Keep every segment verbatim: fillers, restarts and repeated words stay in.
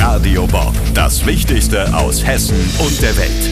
Radio Bob, das Wichtigste aus Hessen und der Welt.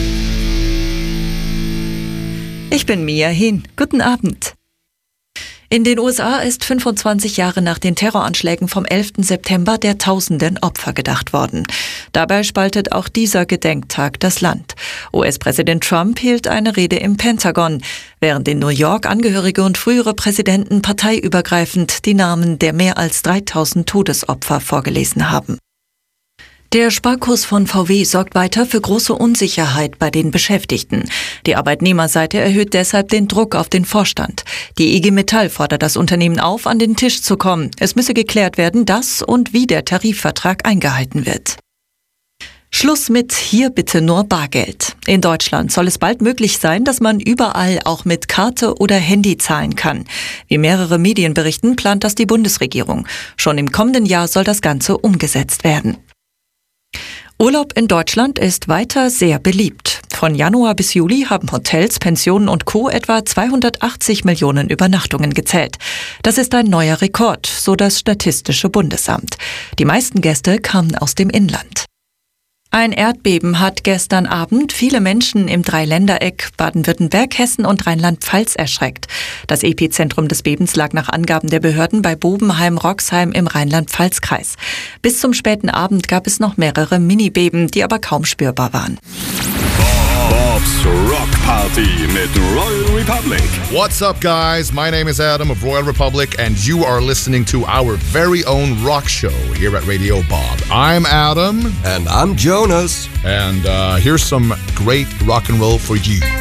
Ich bin Mia Hin. Guten Abend. In den U S A ist fünfundzwanzig Jahre nach den Terroranschlägen vom elften September der tausenden Opfer gedacht worden. Dabei spaltet auch dieser Gedenktag das Land. U S-Präsident Trump hielt eine Rede im Pentagon, während in New York Angehörige und frühere Präsidenten parteiübergreifend die Namen der mehr als dreitausend Todesopfer vorgelesen haben. Der Sparkurs von V W sorgt weiter für große Unsicherheit bei den Beschäftigten. Die Arbeitnehmerseite erhöht deshalb den Druck auf den Vorstand. Die I G Metall fordert das Unternehmen auf, an den Tisch zu kommen. Es müsse geklärt werden, dass und wie der Tarifvertrag eingehalten wird. Schluss mit hier bitte nur Bargeld. In Deutschland soll es bald möglich sein, dass man überall auch mit Karte oder Handy zahlen kann. Wie mehrere Medien berichten, plant das die Bundesregierung. Schon im kommenden Jahr soll das Ganze umgesetzt werden. Urlaub in Deutschland ist weiter sehr beliebt. Von Januar bis Juli haben Hotels, Pensionen und Co. etwa zweihundertachtzig Millionen Übernachtungen gezählt. Das ist ein neuer Rekord, so das Statistische Bundesamt. Die meisten Gäste kamen aus dem Inland. Ein Erdbeben hat gestern Abend viele Menschen im Dreiländereck Baden-Württemberg, Hessen und Rheinland-Pfalz erschreckt. Das Epizentrum des Bebens lag nach Angaben der Behörden bei Bobenheim-Roxheim im Rheinland-Pfalz-Kreis. Bis zum späten Abend gab es noch mehrere Minibeben, die aber kaum spürbar waren. Bob's Rock Party mit Royal Republic. What's up, guys? My name is Adam of Royal Republic, and you are listening to our very own rock show here at Radio Bob. I'm Adam. And I'm Jonas. And uh, here's some great rock and roll for you.